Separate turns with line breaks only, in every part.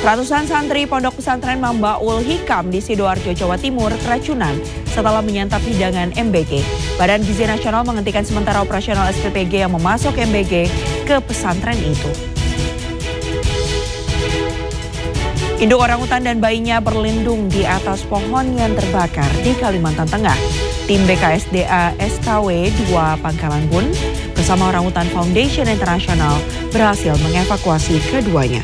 Ratusan santri Pondok Pesantren Mambaul Hikam di Sidoarjo, Jawa Timur keracunan setelah menyantap hidangan MBG. Badan Gizi Nasional menghentikan sementara operasional SPPG yang memasok MBG ke pesantren itu. Induk orangutan dan bayinya berlindung di atas pohon yang terbakar di Kalimantan Tengah. Tim BKSDA SKW 2 Pangkalan Bun bersama Orangutan Foundation International berhasil mengevakuasi keduanya.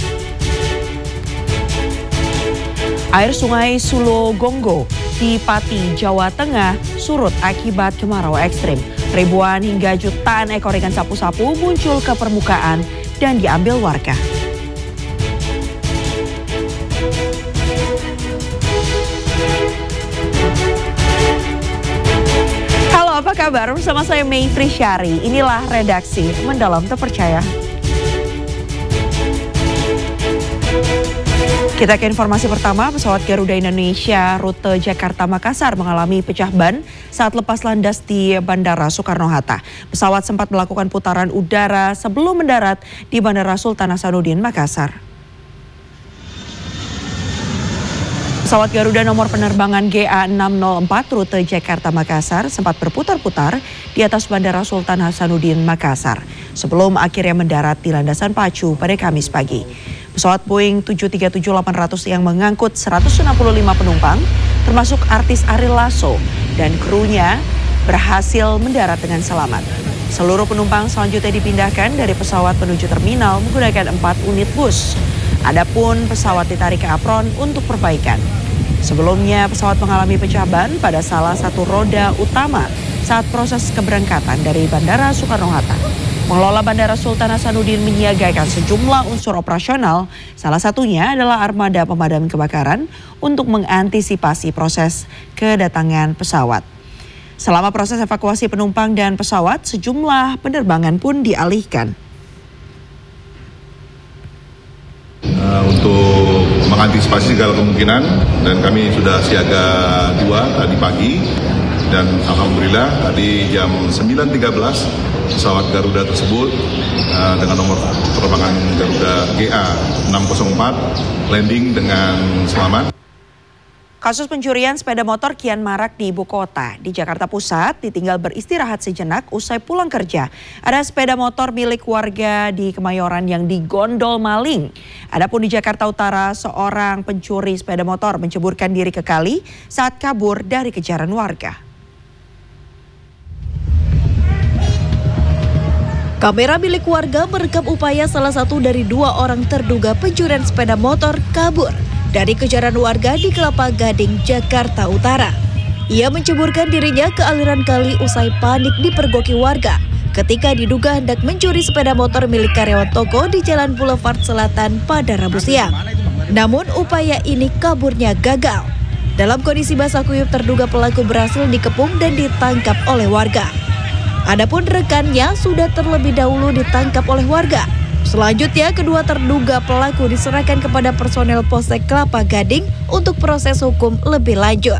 Air sungai Sulogonggo di Pati, Jawa Tengah surut akibat kemarau ekstrim. Ribuan hingga jutaan ekor ikan sapu-sapu muncul ke permukaan dan diambil warga. Halo, apa kabar? Bersama saya Mayfri Syari. Inilah redaksi Mendalam Terpercaya. Kita ke informasi pertama, pesawat Garuda Indonesia rute Jakarta-Makassar mengalami pecah ban saat lepas landas di Bandara Soekarno-Hatta. Pesawat sempat melakukan putaran udara sebelum mendarat di Bandara Sultan Hasanuddin, Makassar. Pesawat Garuda nomor penerbangan GA604 rute Jakarta-Makassar sempat berputar-putar di atas Bandara Sultan Hasanuddin, Makassar sebelum akhirnya mendarat di landasan pacu pada Kamis pagi. Pesawat Boeing 737-800 yang mengangkut 165 penumpang, termasuk artis Ari Lasso dan krunya, berhasil mendarat dengan selamat. Seluruh penumpang selanjutnya dipindahkan dari pesawat menuju terminal menggunakan 4 unit bus. Adapun pesawat ditarik ke apron untuk perbaikan. Sebelumnya pesawat mengalami pecah ban pada salah satu roda utama saat proses keberangkatan dari Bandara Soekarno-Hatta. Pengelola Bandara Sultan Hasanuddin menyiagakan sejumlah unsur operasional, salah satunya adalah armada pemadam kebakaran untuk mengantisipasi proses kedatangan pesawat. Selama proses evakuasi penumpang dan pesawat, sejumlah penerbangan pun dialihkan.
Untuk mengantisipasi segala kemungkinan, dan kami sudah siaga 2 tadi pagi, dan alhamdulillah tadi jam 9.13 pesawat Garuda tersebut dengan nomor penerbangan Garuda GA604 landing dengan selamat.
Kasus pencurian sepeda motor kian marak di ibu kota. Di Jakarta Pusat ditinggal beristirahat sejenak usai pulang kerja. Ada sepeda motor milik warga di Kemayoran yang digondol maling. Adapun di Jakarta Utara, seorang pencuri sepeda motor menceburkan diri ke kali saat kabur dari kejaran warga.
Kamera milik warga merekam upaya salah satu dari 2 orang terduga pencurian sepeda motor kabur dari kejaran warga di Kelapa Gading, Jakarta Utara. Ia menceburkan dirinya ke aliran kali usai panik dipergoki warga ketika diduga hendak mencuri sepeda motor milik karyawan toko di Jalan Boulevard Selatan pada Rabu siang. Namun upaya ini kaburnya gagal. Dalam kondisi basah kuyup, terduga pelaku berhasil dikepung dan ditangkap oleh warga. Adapun rekannya sudah terlebih dahulu ditangkap oleh warga. Selanjutnya, kedua terduga pelaku diserahkan kepada personel Polsek Kelapa Gading untuk proses hukum lebih lanjut.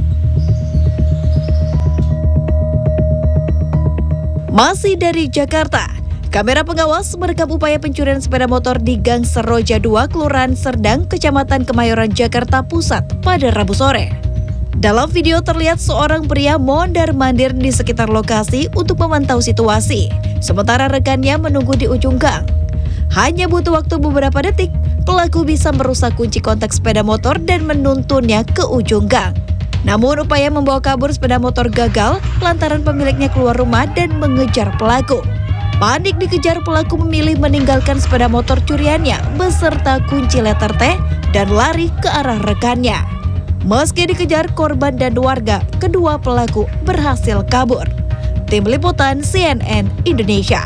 Masih dari Jakarta, kamera pengawas merekam upaya pencurian sepeda motor di Gang Seroja 2, Kelurahan Serdang, Kecamatan Kemayoran, Jakarta Pusat pada Rabu sore. Dalam video terlihat seorang pria mondar-mandir di sekitar lokasi untuk memantau situasi, sementara rekannya menunggu di ujung gang. Hanya butuh waktu beberapa detik, pelaku bisa merusak kunci kontak sepeda motor dan menuntunnya ke ujung gang. Namun upaya membawa kabur sepeda motor gagal lantaran pemiliknya keluar rumah dan mengejar pelaku. Panik dikejar, pelaku memilih meninggalkan sepeda motor curiannya beserta kunci letter T dan lari ke arah rekannya. Meski dikejar korban dan warga, kedua pelaku berhasil kabur. Tim Liputan CNN Indonesia.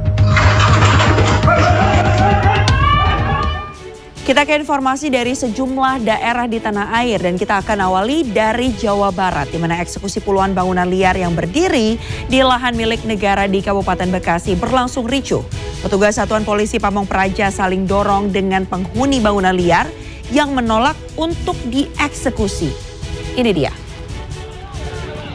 Kita ke informasi dari sejumlah daerah di tanah air dan kita akan awali dari Jawa Barat, di mana eksekusi puluhan bangunan liar yang berdiri di lahan milik negara di Kabupaten Bekasi berlangsung ricuh. Petugas Satuan Polisi Pamong Praja saling dorong dengan penghuni bangunan liar yang menolak untuk dieksekusi. Ini dia.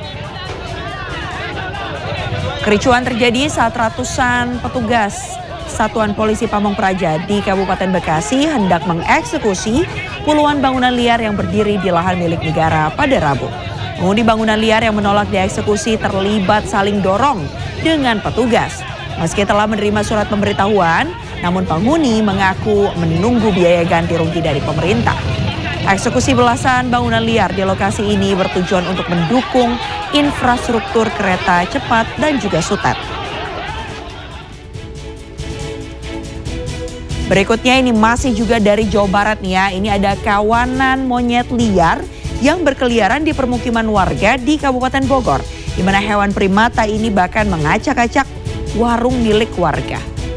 Kericuhan terjadi saat ratusan petugas Satuan Polisi Pamong Praja di Kabupaten Bekasi hendak mengeksekusi puluhan bangunan liar yang berdiri di lahan milik negara pada Rabu. Penghuni bangunan liar yang menolak dieksekusi terlibat saling dorong dengan petugas. Meski telah menerima surat pemberitahuan, namun penghuni mengaku menunggu biaya ganti rugi dari pemerintah. Eksekusi belasan bangunan liar di lokasi ini bertujuan untuk mendukung infrastruktur kereta cepat dan juga SUTET. Berikutnya ini masih juga dari Jawa Barat nih ya. Ini ada kawanan monyet liar yang berkeliaran di permukiman warga di Kabupaten Bogor, di mana hewan primata ini bahkan mengacak-acak warung milik warga.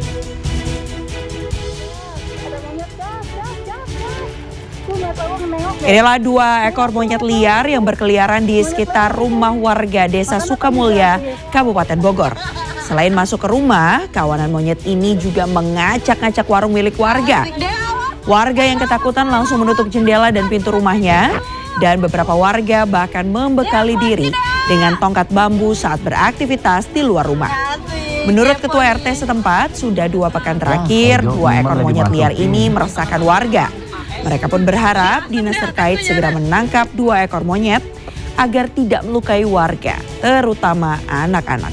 Inilah 2 ekor monyet liar yang berkeliaran di sekitar rumah warga Desa Sukamulya, Kabupaten Bogor. Selain masuk ke rumah, kawanan monyet ini juga mengacak-acak warung milik warga. Warga yang ketakutan langsung menutup jendela dan pintu rumahnya, dan beberapa warga bahkan membekali diri dengan tongkat bambu saat beraktivitas di luar rumah. Menurut Ketua RT setempat, sudah 2 pekan terakhir 2 ekor monyet liar ini meresahkan warga. Mereka pun berharap dinas terkait segera menangkap 2 ekor monyet agar tidak melukai warga, terutama anak-anak.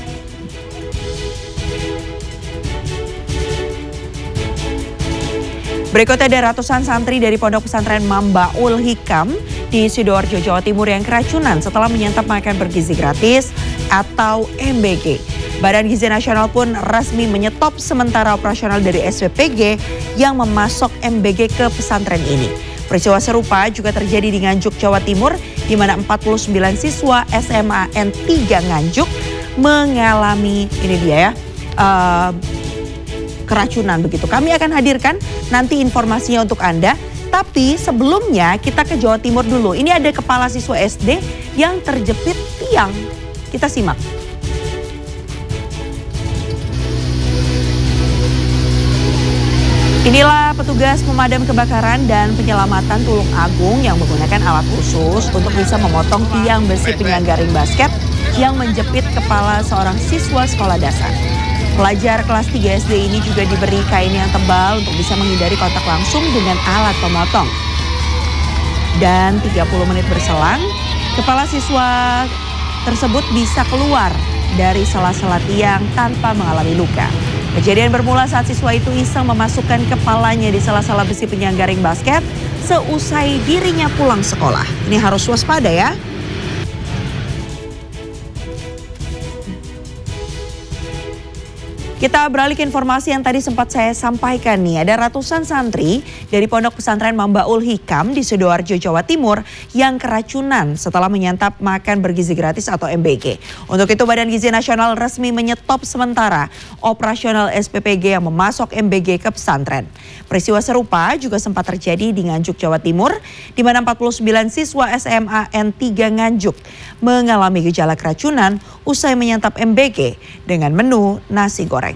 Berikutnya ada ratusan santri dari Pondok Pesantren Mambaul Hikam di Sidoarjo, Jawa Timur yang keracunan setelah menyantap makan bergizi gratis atau MBG. Badan Gizi Nasional pun resmi menyetop sementara operasional dari SPPG yang memasok MBG ke pesantren ini. Peristiwa serupa juga terjadi di Nganjuk, Jawa Timur, di mana 49 siswa SMA N3 Nganjuk mengalami, ini dia ya, keracunan begitu. Kami akan hadirkan nanti informasinya untuk Anda. Tapi sebelumnya kita ke Jawa Timur dulu. Ini ada kepala siswa SD yang terjepit tiang. Kita simak. Inilah petugas pemadam kebakaran dan penyelamatan Tulung Agung yang menggunakan alat khusus untuk bisa memotong tiang besi penyangga basket yang menjepit kepala seorang siswa sekolah dasar. Pelajar kelas 3 SD ini juga diberi kain yang tebal untuk bisa menghindari kontak langsung dengan alat pemotong. Dan 30 menit berselang, kepala siswa tersebut bisa keluar dari sela-sela tiang tanpa mengalami luka. Kejadian bermula saat siswa itu iseng memasukkan kepalanya di sela-sela besi penyangga basket seusai dirinya pulang sekolah. Ini harus waspada ya. Kita beralih ke informasi yang tadi sempat saya sampaikan nih. Ada ratusan santri dari Pondok Pesantren Mambaul Hikam di Sidoarjo, Jawa Timur yang keracunan setelah menyantap makan bergizi gratis atau MBG. Untuk itu Badan Gizi Nasional resmi menyetop sementara operasional SPPG yang memasok MBG ke pesantren. Peristiwa serupa juga sempat terjadi di Nganjuk, Jawa Timur, di mana 49 siswa SMA N3 Nganjuk mengalami gejala keracunan usai menyantap MBG dengan menu nasi goreng.